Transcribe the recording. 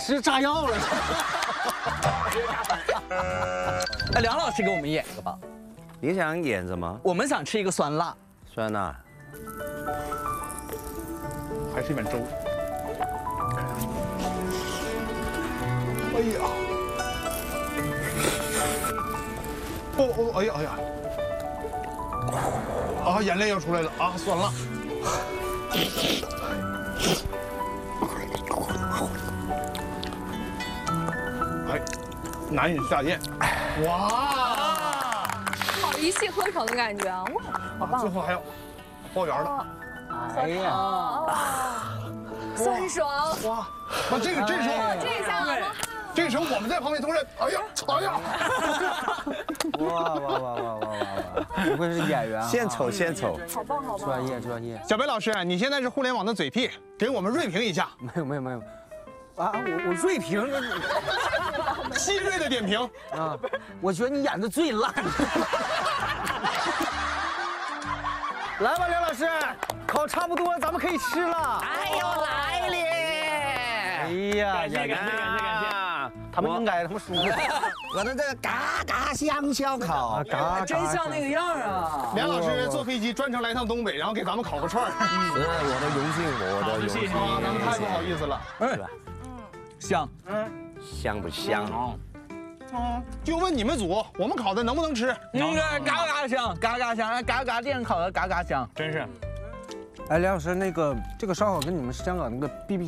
吃炸药了。 哎，梁老师给我们演一个吧。 你想演什么？ 我们想吃一个酸辣。 酸辣。 还是一碗粥。哎呀！哎呀！啊，眼泪要出来了啊，酸辣。哎，难以下咽。哇！ 好一气呵成的感觉啊！哇，好棒！ 最后还要包圆了。 哎呀， 酸爽！ 哇！那这个时候， 这一下了吗？ 这个时候我们在旁边同时，哎呀！ 哇！不愧是演员啊， 献丑。 好棒！ 专业。 小白老师，你现在是互联网的嘴替，给我们锐评一下。 没有。啊，我锐评细锐的点评啊，我觉得你演的最烂。来吧，梁老师，烤差不多了，咱们可以吃了。 哎呦，来了！ 哎呀， 感谢。 他们应该他们输了。 我的这个嘎嘎香烧烤， 真像那个样啊！ 梁老师坐飞机专程来趟东北，然后给咱们烤个串儿。 是我的荣幸。 啊，咱们太不好意思了。 是吧？ 香。 香不香？ 就问你们组，我们烤的能不能吃？ 嘎嘎香，嘎嘎香，嘎嘎店烤的嘎嘎香， 真是。 哎，梁老师，那个这个烧烤跟你们香港那个 BB